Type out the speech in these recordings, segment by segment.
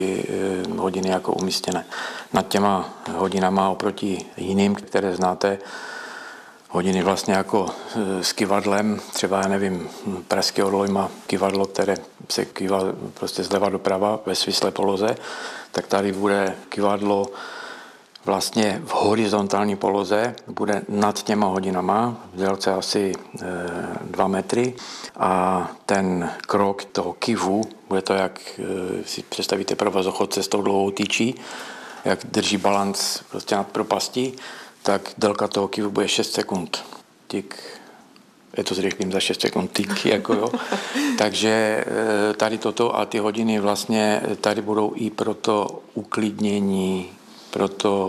hodiny jako umístěné. Nad těma hodinama oproti jiným, které znáte, hodiny vlastně jako s kyvadlem, třeba já nevím, Pražský orloj má kyvadlo, které se kývá prostě zleva doprava ve svislé poloze, tak tady bude kyvadlo vlastně v horizontální poloze, bude nad těma hodinama, v délce asi 2 metry a ten krok toho kyvu, bude to, jak si představíte provazochodce s tou dlouhou tyčí, jak drží balanc prostě nad propastí, tak délka toho kyvu bude 6 sekund. Tik, je to zrychlím za 6 sekund, tik, jako jo. Takže tady toto a ty hodiny vlastně tady budou i pro to uklidnění, pro to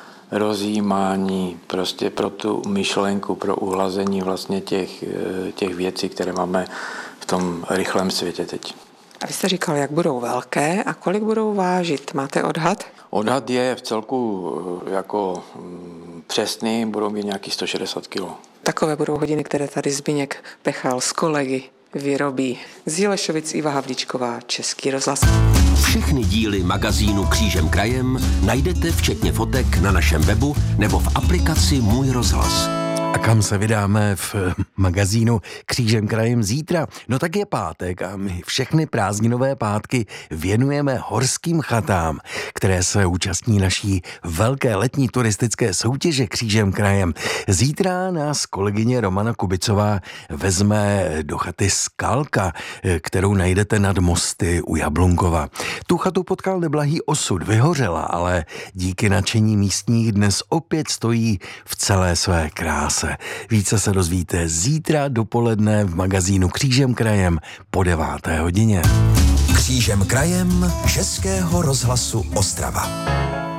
rozjímání, prostě pro tu myšlenku, pro uhlazení vlastně těch věcí, které máme v tom rychlém světě teď. A vy jste říkal, jak budou velké a kolik budou vážit? Máte odhad? Odhad je v celku jako přesný, budou mít nějaký 160 kg. Takové budou hodiny, které tady Zbyněk Pechal s kolegy vyrobí. Z Jilešovic Iva Havlíčková, Český rozhlas. Všechny díly magazínu Křížem krajem najdete včetně fotek na našem webu nebo v aplikaci Můj rozhlas. A kam se vydáme v magazínu Křížem krajem zítra? No tak je pátek a my všechny prázdninové pátky věnujeme horským chatám, které se účastní naší velké letní turistické soutěže Křížem krajem. Zítra nás kolegyně Romana Kubicová vezme do chaty Skalka, kterou najdete nad mosty u Jablunkova. Tu chatu potkal neblahý osud, vyhořela, ale díky nadšení místních dnes opět stojí v celé své kráse. Více se dozvíte zítra dopoledne v magazínu Křížem krajem po 9. hodině. Křížem krajem Českého rozhlasu Ostrava.